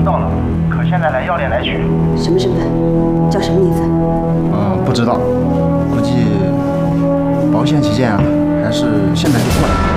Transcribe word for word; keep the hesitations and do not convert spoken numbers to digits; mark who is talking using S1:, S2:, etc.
S1: 道了，可现在来药店来取。
S2: 什么身份？叫什么名字？
S3: 嗯，不知道，估计保险起见啊，还是现在就过来。